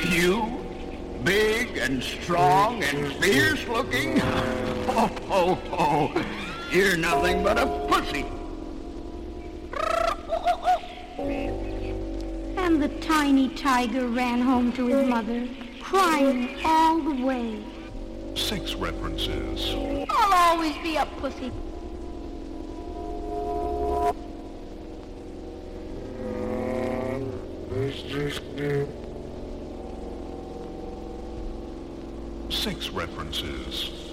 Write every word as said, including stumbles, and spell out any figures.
You? Big and strong and fierce looking? Ho, ho, ho. You're nothing but a pussy. And the tiny tiger ran home to his mother, crying all the way. Sex references. I'll always be a pussy. Sex references.